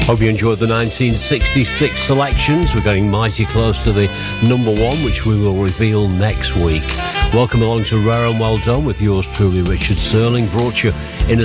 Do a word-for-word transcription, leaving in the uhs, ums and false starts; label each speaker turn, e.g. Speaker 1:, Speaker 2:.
Speaker 1: Hope you enjoyed the nineteen sixty-six selections. We're getting mighty close to the number one, which we will reveal next week. Welcome along to Rare and Well Done with yours truly, Richard Serling, brought you in